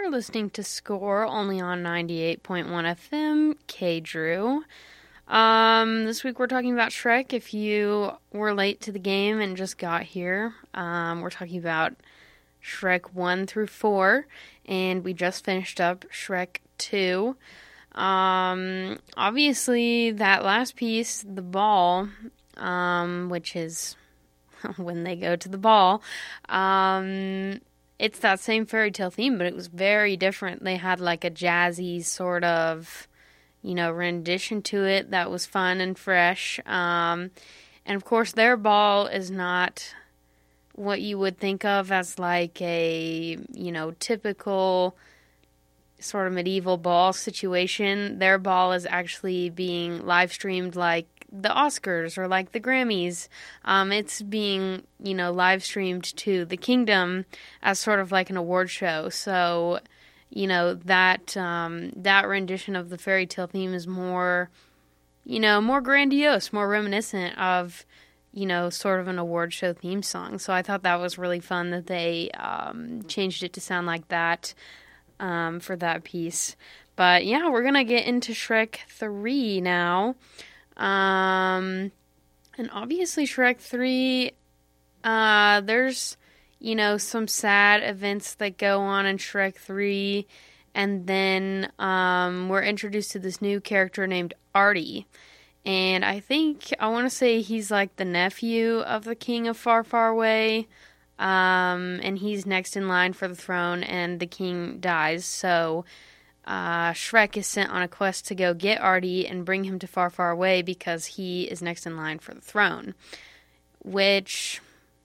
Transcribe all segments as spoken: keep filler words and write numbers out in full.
You're listening to Score, only on ninety-eight point one F M, K-Drew. Um, this week we're talking about Shrek. If you were late to the game and just got here, um, we're talking about Shrek one through four, and we just finished up Shrek two. Um, obviously, that last piece, the ball, um, which is when they go to the ball, um, it's that same fairy tale theme, but it was very different. They had like a jazzy sort of, you know, rendition to it that was fun and fresh. Um, and of course, their ball is not what you would think of as like a, you know, typical sort of medieval ball situation. Their ball is actually being live streamed like the Oscars or like the Grammys. Um, it's being, you know, live streamed to the Kingdom as sort of like an award show. So, you know, that um, that rendition of the fairy tale theme is more, you know, more grandiose, more reminiscent of, you know, sort of an award show theme song. So I thought that was really fun that they um, changed it to sound like that um, for that piece. But yeah, we're going to get into Shrek three now. Um, and obviously Shrek three, uh, there's, you know, some sad events that go on in Shrek three, and then, um, we're introduced to this new character named Artie, and I think, I want to say he's like the nephew of the King of Far, Far Away, um, and he's next in line for the throne, and the king dies, so Uh, Shrek is sent on a quest to go get Artie and bring him to Far, Far Away because he is next in line for the throne. Which,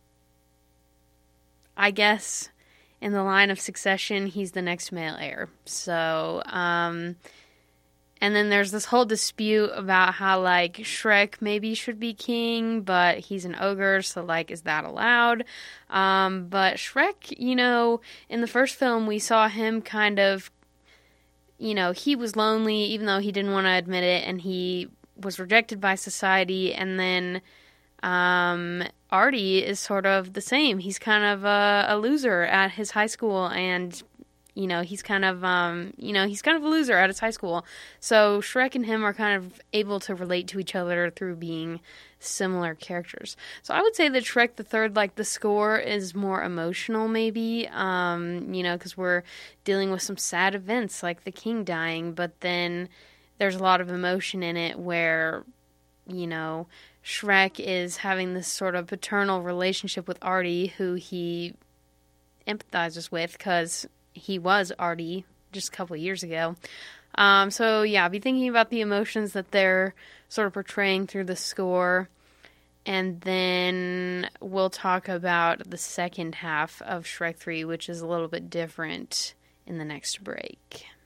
I guess, in the line of succession, he's the next male heir. So, um, and then there's this whole dispute about how, like, Shrek maybe should be king, but he's an ogre, so, like, is that allowed? Um, but Shrek, you know, in the first film, we saw him kind of, you know, he was lonely, even though he didn't want to admit it, and he was rejected by society, and then um, Artie is sort of the same. He's kind of a, a loser at his high school, and, you know, he's kind of, um, you know, he's kind of a loser at his high school. So Shrek and him are kind of able to relate to each other through being similar characters. So I would say that Shrek the Third, like, the score is more emotional, maybe, um, you know, because we're dealing with some sad events, like the king dying, but then there's a lot of emotion in it where, you know, Shrek is having this sort of paternal relationship with Artie, who he empathizes with, because he was Artie just a couple of years ago. Um, so, yeah, I'll be thinking about the emotions that they're sort of portraying through the score, and then we'll talk about the second half of Shrek three, which is a little bit different in the next break.